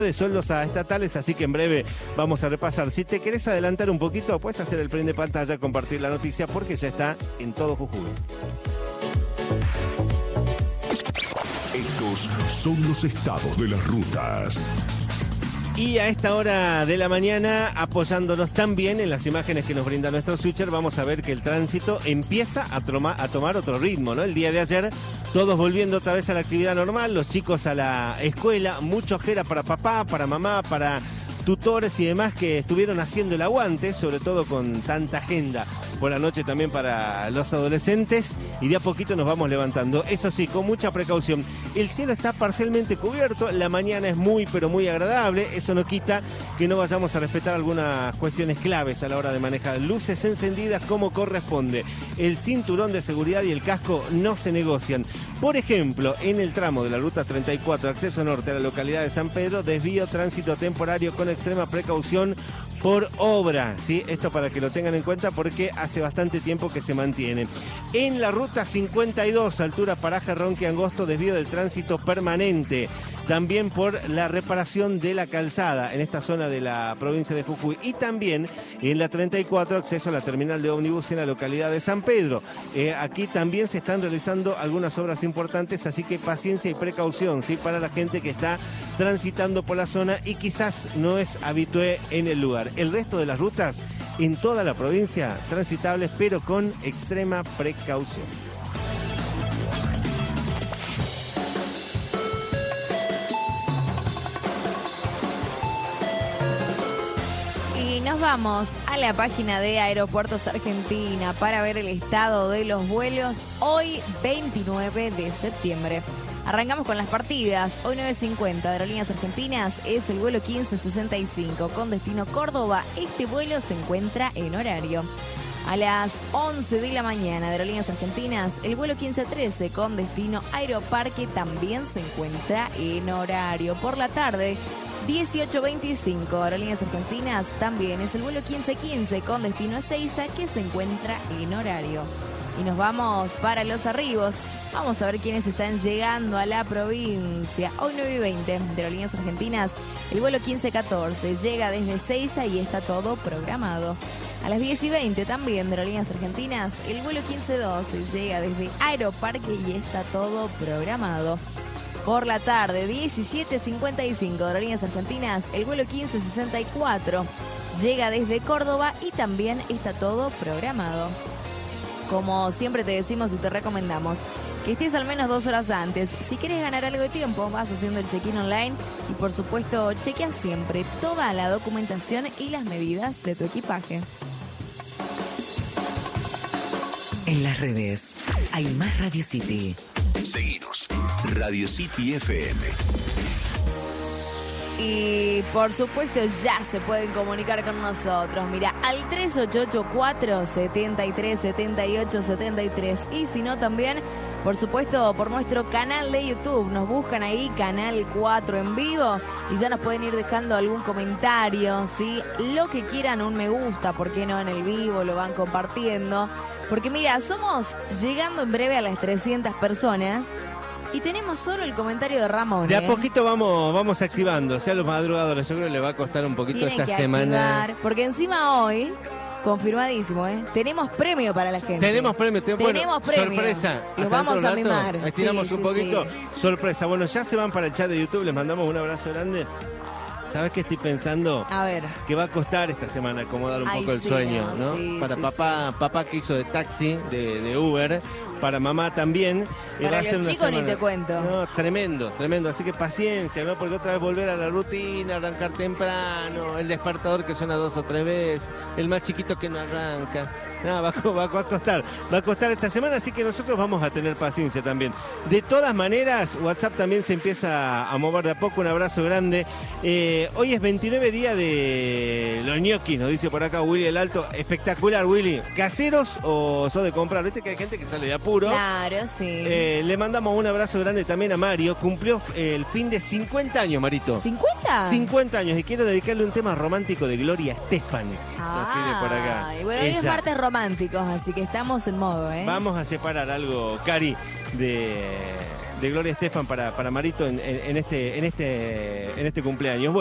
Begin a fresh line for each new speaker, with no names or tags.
de sueldos a estatales, así que en breve vamos a repasar. Si te querés adelantar un poquito, puedes hacer el print de pantalla, compartir la noticia, porque ya está en todo Jujuy.
Estos son los estados de las rutas.
Y a esta hora de la mañana, apoyándonos también en las imágenes que nos brinda nuestro switcher, vamos a ver que el tránsito empieza a tomar otro ritmo, ¿no? El día de ayer, todos volviendo otra vez a la actividad normal, los chicos a la escuela, mucha ojera para papá, para mamá, para tutores y demás que estuvieron haciendo el aguante, sobre todo con tanta agenda por la noche también para los adolescentes, y de a poquito nos vamos levantando. Eso sí, con mucha precaución. El cielo está parcialmente cubierto, la mañana es muy pero muy agradable, eso no quita que no vayamos a respetar algunas cuestiones claves a la hora de manejar. Luces encendidas como corresponde, el cinturón de seguridad y el casco no se negocian. Por ejemplo, en el tramo de la ruta 34, acceso norte a la localidad de San Pedro, desvío tránsito temporario con extrema precaución por obra, ¿sí? Esto para que lo tengan en cuenta porque hace bastante tiempo que se mantiene. En la ruta 52, altura Paraje Ronque Angosto, desvío del tránsito permanente. También por la reparación de la calzada en esta zona de la provincia de Jujuy. Y también en la 34, acceso a la terminal de ómnibus en la localidad de San Pedro. Aquí también se están realizando algunas obras importantes, así que paciencia y precaución, ¿sí? Para la gente que está transitando por la zona y quizás no es habitué en el lugar. El resto de las rutas en toda la provincia transitables, pero con extrema precaución.
Y nos vamos a la página de Aeropuertos Argentina para ver el estado de los vuelos hoy 29 de septiembre. Arrancamos con las partidas. Hoy 9:50 de Aerolíneas Argentinas es el vuelo 1565 con destino Córdoba. Este vuelo se encuentra en horario. A las 11 de la mañana de Aerolíneas Argentinas, el vuelo 1513 con destino Aeroparque también se encuentra en horario. Por la tarde, 18:25 Aerolíneas Argentinas también es el vuelo 1515 con destino Ezeiza que se encuentra en horario. Y nos vamos para los arribos. Vamos a ver quiénes están llegando a la provincia. Hoy 9:20 de Aerolíneas Argentinas, el vuelo 1514 llega desde Ezeiza y está todo programado. A las 10:20 también de Aerolíneas Argentinas, el vuelo 1512 llega desde Aeroparque y está todo programado. Por la tarde, 17:55 de Aerolíneas Argentinas, el vuelo 1564 llega desde Córdoba y también está todo programado. Como siempre te decimos y te recomendamos que estés al menos 2 horas antes. Si quieres ganar algo de tiempo, vas haciendo el check-in online y por supuesto chequea siempre toda la documentación y las medidas de tu equipaje.
En las redes hay más Radio City.
Seguinos, Radio City FM.
Y por supuesto ya se pueden comunicar con nosotros. Mira, al 3884-737873. Y si no, también, por supuesto, por nuestro canal de YouTube. Nos buscan ahí, Canal 4 en vivo. Y ya nos pueden ir dejando algún comentario, ¿sí? Lo que quieran, un me gusta, ¿por qué no en el vivo? Lo van compartiendo. Porque mira, somos llegando en breve a las 300 personas. Y tenemos solo el comentario de Ramón.
De a poquito vamos activando. O sea, los madrugadores, yo creo que le va a costar un poquito
tienen
esta
que
semana.
Activar, porque encima hoy, confirmadísimo, tenemos premio para la gente.
Tenemos premio.
Tenemos premio.
Sorpresa.
Los vamos a mimar.
Ahí tiramos
Sí,
un
sí,
poquito.
sí.
Sorpresa. Bueno, ya se van para el chat de YouTube. Les mandamos un abrazo grande. ¿Sabes qué estoy pensando?
A ver.
Que va a costar esta semana acomodar un
Ay,
poco el
sí,
sueño, ¿no?
sí,
Para
sí,
papá que hizo de taxi, de Uber, para mamá también.
Para
va a ser
los
una
chicos ni
semana-
te cuento.
No, tremendo. Así que paciencia, ¿no? Porque otra vez volver a la rutina, arrancar temprano, el despertador que suena 2 o 3 veces, el más chiquito que no arranca. No, va a costar esta semana, así que nosotros vamos a tener paciencia también. De todas maneras, WhatsApp también se empieza a mover de a poco. Un abrazo grande. Hoy es 29 día de los ñoquis, nos dice por acá Willy el Alto. Espectacular, Willy. ¿Caseros o sos de comprar? Viste que hay gente que sale de apuro.
Claro, sí.
Le mandamos un abrazo grande también a Mario. Cumplió el fin de 50 años, Marito.
¿50?
50 años y quiero dedicarle un tema romántico de Gloria Estefan. Nos pide por acá.
Y bueno, hoy es
Ella.
martes románticos, así que estamos en modo,
Vamos a separar algo, Cari, de Gloria Estefan para Marito en este cumpleaños.